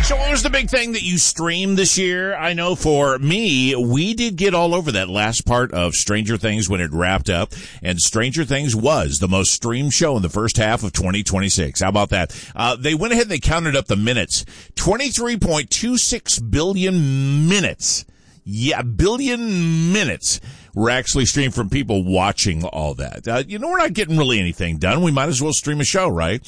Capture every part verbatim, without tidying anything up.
So what was the big thing that you streamed this year? I know for me, we did get all over that last part of Stranger Things when it wrapped up, and Stranger Things was the most streamed show in the first half of twenty twenty-six. How about that? Uh, they went ahead and they counted up the minutes. twenty-three point two six billion minutes. Yeah, billion minutes were actually streamed from people watching all that. Uh, you know, we're not getting really anything done. We might as well stream a show, right?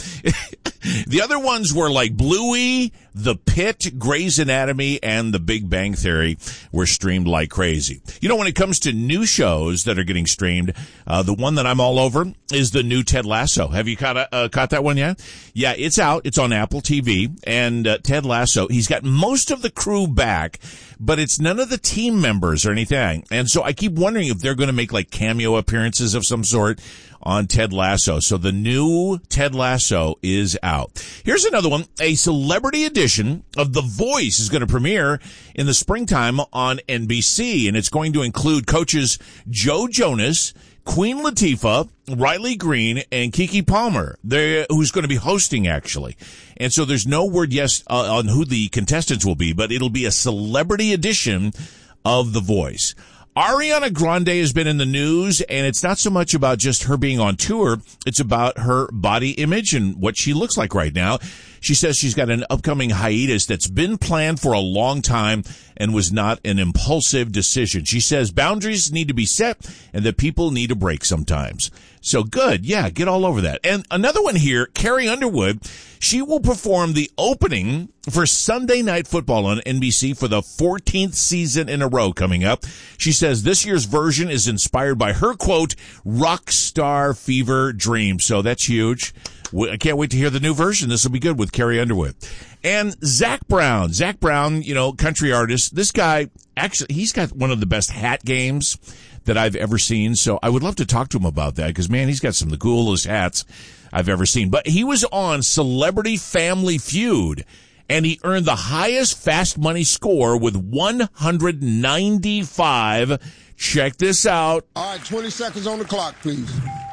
The other ones were like Bluey, The Pit, Grey's Anatomy, and The Big Bang Theory were streamed like crazy. You know, when it comes to new shows that are getting streamed, uh, the one that I'm all over is the new Ted Lasso. Have you caught, uh, caught that one yet? Yeah, it's out. It's on Apple T V. And uh, Ted Lasso, he's got most of the crew back, but it's none of the team members or anything. And so I keep wondering if they're going to make like cameo appearances of some sort on Ted Lasso. So the new Ted Lasso is out. Here's another one. A celebrity edition of The Voice is going to premiere in the springtime on N B C, and it's going to include coaches Joe Jonas, Queen Latifah, Riley Green, and Keke Palmer, They're, who's going to be hosting, actually. And so there's no word yet uh, on who the contestants will be, but it'll be a celebrity edition of The Voice. Ariana Grande has been in the news, and it's not so much about just her being on tour. It's about her body image and what she looks like right now. She says she's got an upcoming hiatus that's been planned for a long time and was not an impulsive decision. She says boundaries need to be set and that people need a break sometimes. So good. Yeah, get all over that. And another one here, Carrie Underwood, she will perform the opening for Sunday Night Football on N B C for the fourteenth season in a row coming up. She says this year's version is inspired by her, quote, rock star fever dream. So that's huge. I can't wait to hear the new version. This will be good with Carrie Underwood. And Zach Brown. Zach Brown, you know, country artist. This guy, actually, he's got one of the best hat games that I've ever seen. So I would love to talk to him about that because, man, he's got some of the coolest hats I've ever seen. But he was on Celebrity Family Feud, and he earned the highest fast money score with one hundred ninety-five. Check this out. All right, twenty seconds on the clock, please.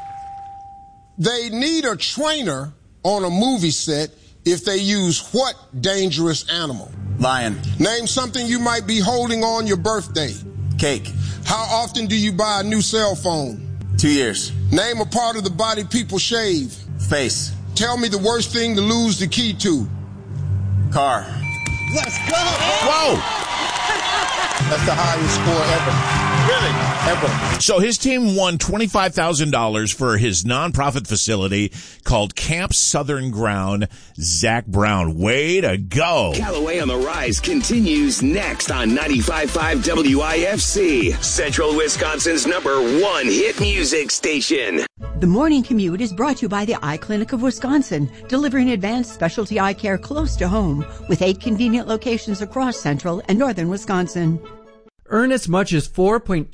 They need a trainer on a movie set if they use what dangerous animal? Lion. Name something you might be holding on your birthday. Cake. How often do you buy a new cell phone? Two years. Name a part of the body people shave. Face. Tell me the worst thing to lose the key to. Car. Let's go! Whoa! That's the highest score ever. Really? Ever. So his team won twenty-five thousand dollars for his nonprofit facility called Camp Southern Ground. Zach Brown, way to go. Callaway on the Rise continues next on ninety-five point five W I F C, Central Wisconsin's number one hit music station. The Morning Commute is brought to you by the Eye Clinic of Wisconsin, delivering advanced specialty eye care close to home with eight convenient locations across central and northern Wisconsin. Earn as much as four point